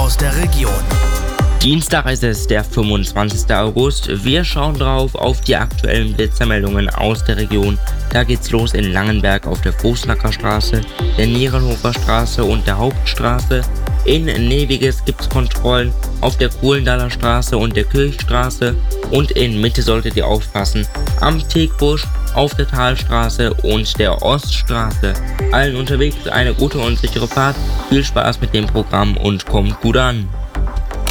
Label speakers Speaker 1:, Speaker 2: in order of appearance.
Speaker 1: aus der Region.
Speaker 2: Dienstag ist es der 25. August. Wir schauen drauf auf die aktuellen Blitzermeldungen aus der Region. Da geht's los in Langenberg auf der Fußnacker Straße, der Nierenhofer Straße und der Hauptstraße. In Neviges gibt's Kontrollen auf der Kuhlendaler Straße und der Kirchstraße. Und in Mitte solltet ihr aufpassen am Tegbusch, auf der Talstraße und der Oststraße. Allen unterwegs eine gute und sichere Fahrt. Viel Spaß mit dem Programm und kommt gut an.